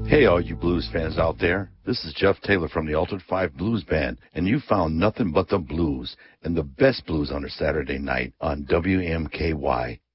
Hey, all you blues fans out there. This is Jeff Taylor from the Altered 5 Blues Band, and you found nothing but the blues and the best blues on a Saturday night on WMKY.